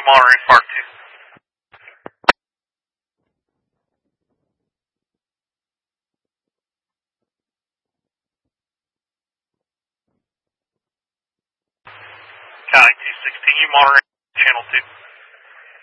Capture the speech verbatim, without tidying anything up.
monitoring F A R C two. County two sixteen, you monitoring